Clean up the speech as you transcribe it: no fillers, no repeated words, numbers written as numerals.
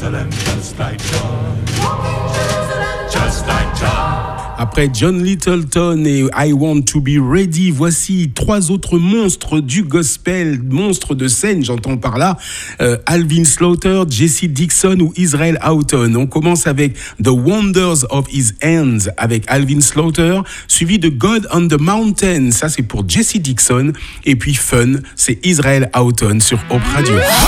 Jerusalem, just like God. Just like God. Après John Littleton et I Want to Be Ready, voici trois autres monstres du gospel, monstres de scène, j'entends par là, Alvin Slaughter, Jesse Dixon ou Israel Houghton. On commence avec The Wonders of His Hands avec Alvin Slaughter, suivi de God on the Mountain, ça c'est pour Jesse Dixon, et puis Fun, c'est Israel Houghton sur Hope Radio.